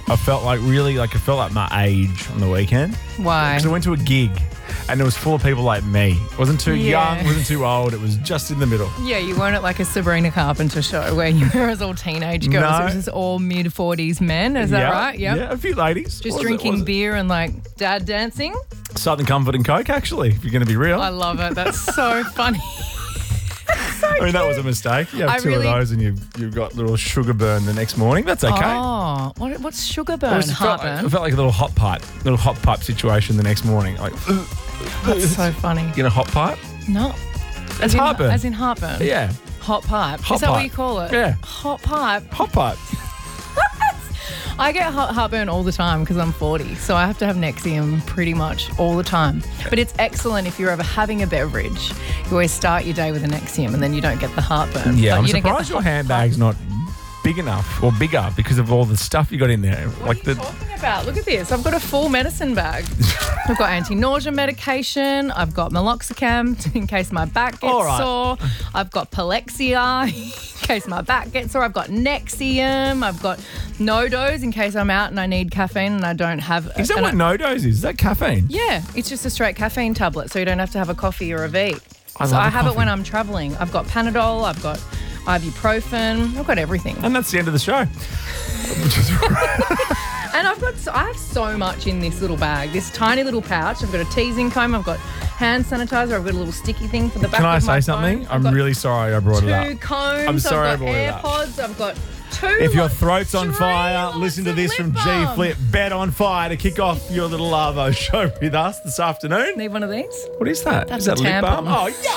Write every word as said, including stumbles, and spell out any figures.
I felt like really, like I felt like my age on the weekend. Why? Because I went to a gig and it was full of people like me. It wasn't too Yeah. young, wasn't too old. It was just in the middle. Yeah, you weren't at like a Sabrina Carpenter show where you were as all teenage girls. No. It was just all mid forties men. Is that Yeah, right? Yep. Yeah, a few ladies. Just Was it- drinking was it? beer and like dad dancing. Southern Comfort and Coke, actually, if you're going to be real. I love it. That's so funny. I mean, that was a mistake. You have I two really- of those and you've, you've got little sugar burn the next morning. That's okay. Oh, what, what's sugar It burn? was- it felt, like, Heartburn. it felt like a little hot pipe, little hot pipe situation the next morning. Like, That's so funny. you know, hot pipe? No. It's As in, heartburn. As in heartburn. Yeah, Hot pipe. Hot Is that what pipe. you call it? Yeah. Hot pipe. hot pipe. I get heart- heartburn all the time because I'm forty, so I have to have Nexium pretty much all the time. But it's excellent if you're ever having a beverage. You always start your day with a Nexium and then you don't get the heartburn. Yeah, Like, I'm you don't get surprised the your hot handbag's not big enough or bigger because of all the stuff you got in there. What like are you the talking about? Look at this. I've got a full medicine bag. I've got anti-nausea medication. I've got meloxicam in case my back gets All right. sore. I've got Palexia in case my back gets sore. I've got Nexium. I've got No-Dose in case I'm out and I need caffeine and I don't have... Is that and what I- No-Dose is? Is that caffeine? Yeah, it's just a straight caffeine tablet, so you don't have to have a coffee or a V. I so love I a have it coffee. when I'm traveling. I've got Panadol. I've got ibuprofen. I've got everything. And that's the end of the show. And I've got, so- I have so much in this little bag, this tiny little pouch. I've got a teasing comb. I've got hand sanitizer. I've got a little sticky thing for the back Can I of my say something? phone. I've I'm got really sorry I brought it two up. combs. I'm sorry I I've got brought it up. AirPods. I've got two. If your lots- throat's on three fire, lots listen to of this lip from G balm. Flip. Bet on fire to kick off your little Lavo show with us this afternoon. Need one of these? What is that? That's is that a lip balm? tampon. Oh, yeah.